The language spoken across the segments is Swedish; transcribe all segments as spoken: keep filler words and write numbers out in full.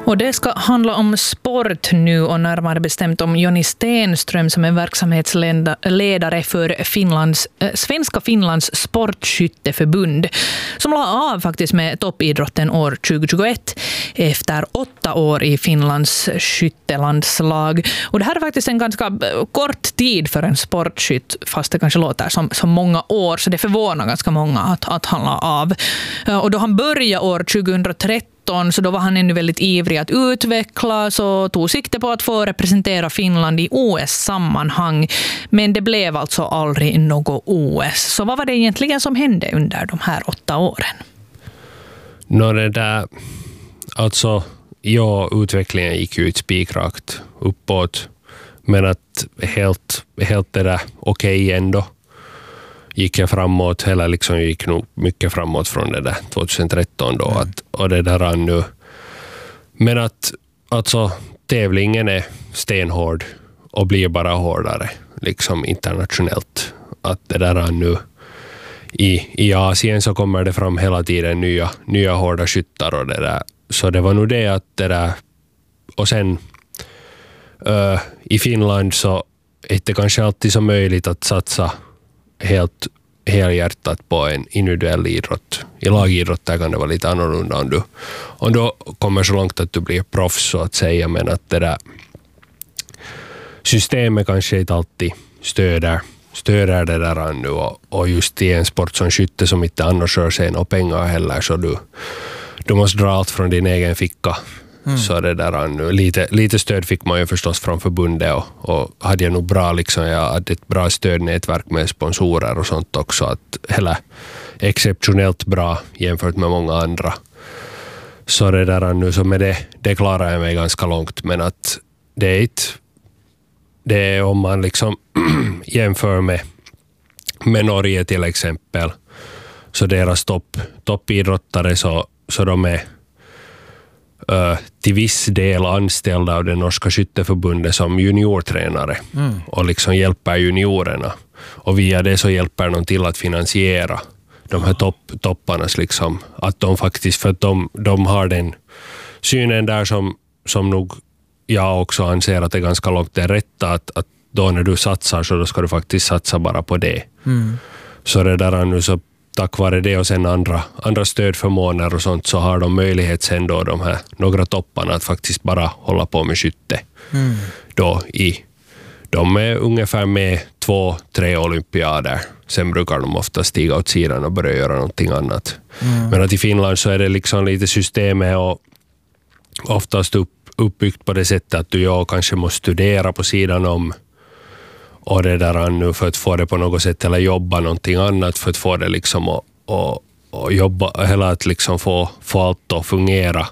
Och det ska handla om sport nu och närmare bestämt om Jonny Stenström som är verksamhetsledare för Finlands, äh, Svenska Finlands sportskytteförbund som la av faktiskt med toppidrotten år tjugohundratjugoett efter åtta år i Finlands skyttelandslag. Och det här är faktiskt en ganska kort tid för en sportskytt, fast det kanske låter som, som många år, så det förvånar ganska många att, att han la av. Och då han började år tjugohundratretton, så då var han ännu väldigt ivrig att utvecklas och tog sikte på att få representera Finland i O S-sammanhang. Men det blev alltså aldrig något O S. Så vad var det egentligen som hände under de här åtta åren? Nå, det där, alltså, ja, utvecklingen gick ut spikrakt uppåt, men att helt, helt det där okej okay ändå. Gick jag framåt, eller liksom gick nog mycket framåt från det där tjugohundratretton då, mm. att, och det där rann nu. Men att alltså tävlingen är stenhård och blir bara hårdare liksom internationellt. Att det där rann nu i, i Asien så kommer det fram hela tiden nya, nya hårda skyttar och det där. Så det var nog det att det där, och sen uh, i Finland så är det kanske alltid så möjligt att satsa helt helhjärtat på en individuell idrott. I lagidrott där kan det vara lite annorlunda om du, om du kommer så långt att du blir proffs så att säga, men att det där systemet kanske inte alltid stöder, stöder det där nu, och, och just i en sport som skytte som inte annars rör sig några pengar heller, så du, du måste dra allt från din egen ficka. Mm. Så det där nu, lite, lite stöd fick man ju förstås från förbundet, och, och hade jag nog bra liksom, jag hade ett bra stödnätverk med sponsorer och sånt också, att hela exceptionellt bra jämfört med många andra. Så det där nu, så med det, det klarar jag mig ganska långt, men att det är inte, det är om man liksom jämför med, med Norge till exempel, så deras topp, toppidrottare så, så de är Uh, till viss del anställda av det norska skytteförbundet som juniortränare mm. och liksom hjälper juniorerna, och via det så hjälper de till att finansiera de här topp, topparnas liksom, att de faktiskt, för att de, de har den synen där som, som nog jag också anser att det är ganska långt det rätta, att, att då när du satsar så då ska du faktiskt satsa bara på det. Mm. Så det där nu, så tack vare det och sen andra, andra stödförmåner och sånt, så har de möjlighet sen då de här några topparna att faktiskt bara hålla på med skytte. Mm. Då i, de är ungefär med två, tre olympiader. Sen brukar de ofta stiga åt sidan och börja göra någonting annat. Mm. Men att i Finland så är det liksom lite systemet och oftast upp, uppbyggt på det sättet att du ja, kanske måste studera på sidan om och det där nu för att få det på något sätt, eller jobba någonting annat för att få det liksom och, och, och jobba, eller att liksom få, få allt att fungera.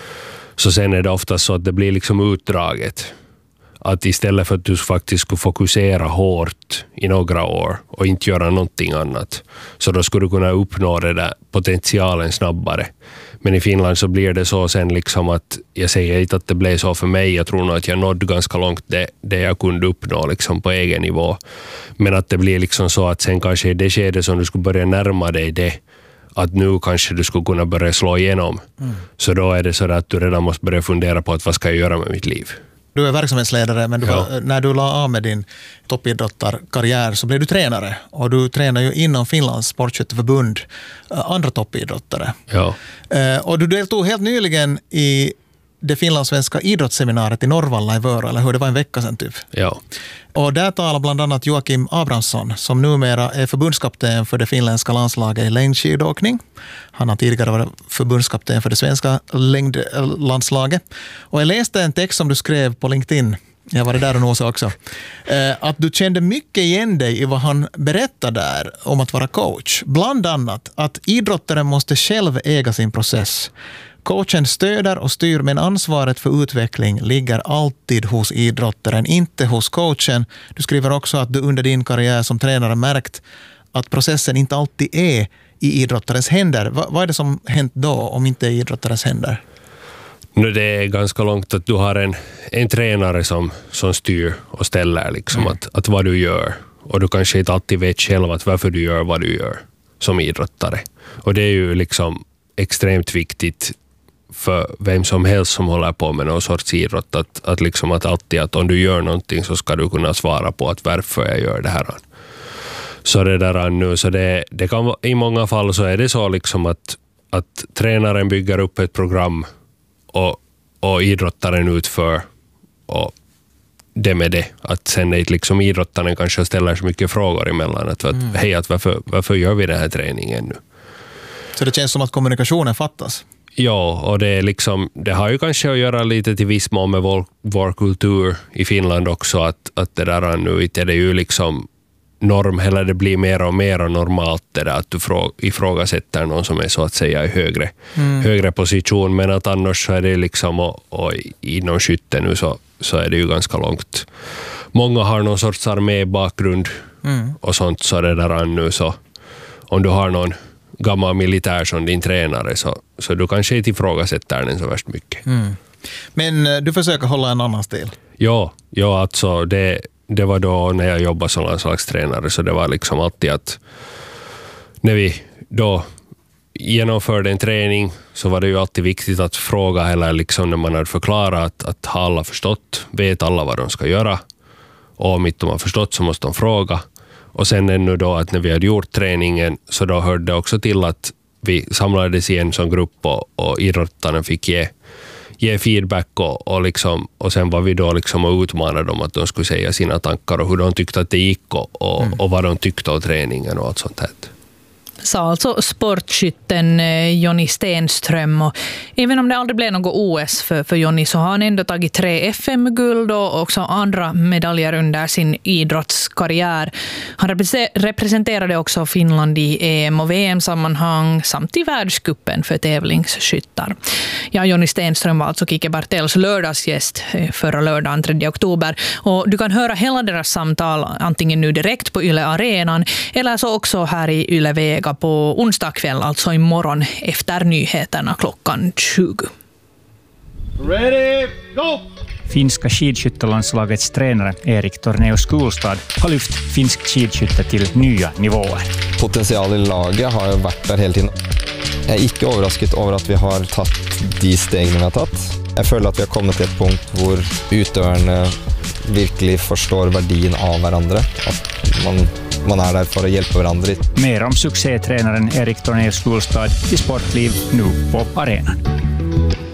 Så sen är det ofta så att det blir liksom utdraget. Att istället för att du faktiskt skulle fokusera hårt i några år och inte göra någonting annat, så då skulle du kunna uppnå det där potentialen snabbare. Men i Finland så blir det så sen liksom att, jag säger inte att det blev så för mig, jag tror nog att jag nådde ganska långt det, det jag kunde uppnå liksom på egen nivå. Men att det blir liksom så att sen kanske i det skedet som du skulle börja närma dig det, att nu kanske du skulle kunna börja slå igenom. Mm. Så då är det så att du redan måste börja fundera på att vad ska jag göra med mitt liv. Du är verksamhetsledare, men du ja. var, när du la av med din toppidrottarkarriär så blev du tränare. Och du tränar ju inom Finlands sportskytteförbund andra toppidrottare. Ja. Och du deltog helt nyligen i det finlandssvenska idrottsseminariet i Norrvalla i Vörå, eller hur? Det var en vecka sedan typ. Ja. Och där talar bland annat Joakim Abrahamsson, som numera är förbundskapten för det finländska landslaget i längdskidåkning. Han har tidigare varit förbundskapten för det svenska längdlandslaget. Och jag läste en text som du skrev på LinkedIn, jag var där och nåsa också, att du kände mycket igen dig i vad han berättade där om att vara coach. Bland annat att idrottaren måste själv äga sin process. Coachen stöder och styr, men ansvaret för utveckling ligger alltid hos idrottaren, inte hos coachen. Du skriver också att du under din karriär som tränare märkt att processen inte alltid är i idrottarens händer. Va, vad är det som hänt då om inte i idrottarens händer? Nu det är ganska långt att du har en, en tränare som, som styr och ställer liksom mm. att, att vad du gör. Och du kanske inte alltid vet själv att varför du gör vad du gör som idrottare. Och det är ju liksom extremt viktigt för vem som helst som håller på med någon sorts idrott att, att, liksom att alltid att om du gör någonting så ska du kunna svara på att varför jag gör det här. Så det där nu, så det, det kan, i många fall så är det så liksom att, att tränaren bygger upp ett program och, och idrottaren utför och det med det. Att sen är liksom idrottaren kanske ställer så mycket frågor emellan att, att mm. hej, att varför, varför gör vi den här träningen nu? Så det känns som att kommunikationen fattas? Ja, och det, är liksom, det har ju kanske att göra lite till viss mån med vår, vår kultur i Finland också, att, att det där nu inte är det ju liksom norm, eller det blir mer och mer normalt det där, att du frå, ifrågasätter någon som är så att säga i högre, mm. högre position, men att annars så är det liksom, och, och inom skytte nu så, så är det ju ganska långt. Många har någon sorts armébakgrund mm. och sånt, så det där nu så om du har någon gammal militär som din tränare så, så du kanske inte ifrågasätter den så värst mycket. Mm. Men du försöker hålla en annan stil? Ja, ja alltså det, det var då när jag jobbade som landslagstränare, så det var liksom alltid att när vi då genomförde en träning så var det ju alltid viktigt att fråga, eller liksom när man hade förklarat att, att har alla förstått, vet alla vad de ska göra, och om inte de har förstått så måste de fråga. Och sen ännu då att när vi hade gjort träningen så då hörde det också till att vi samlades i en sån grupp och, och idrottarna fick ge, ge feedback och, och, liksom, och sen var vi då liksom och utmanade dem att de skulle säga sina tankar och hur de tyckte att det gick och, och, mm. och vad de tyckte av träningen och allt sånt här. Sa alltså sportskytten Jonny Stenström. Och även om det aldrig blev något O S för, för Jonny så har han ändå tagit tre F M-guld och också andra medaljer under sin idrottskarriär. Han representerade också Finland i E M- och V M-sammanhang samt i världscupen för tävlingsskyttar. Ja, Jonny Stenström var alltså Kike Bartels lördagsgäst förra lördagen tredje oktober. Och du kan höra hela deras samtal antingen nu direkt på Yle Arenan eller så också här i Yle Vega på onsdag kväll, alltså imorgon efter nyheterna klockan tjugo. Ready, go! Finska skidskyttelandslagets tränare Erik Torneo Skulstad har lyft finsk skidskytte till nya nivåer. Potential i laget har ju varit där hela tiden. Jag är inte överraskad över att vi har tagit de stegen vi har tagit. Jag känner att vi har kommit till ett punkt där utøvarna verkligen förstår värdet av varandra. Att man, man är där för att hjälpa varandra. Mer om succétränaren Erik Torneo Skulstad i Sportliv nu på arenan.